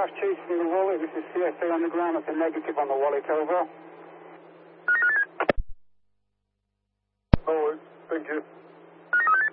aircraft chasing the Wally. This is CSA on the ground. That's a negative on the Wally. Over. Oh, thank you.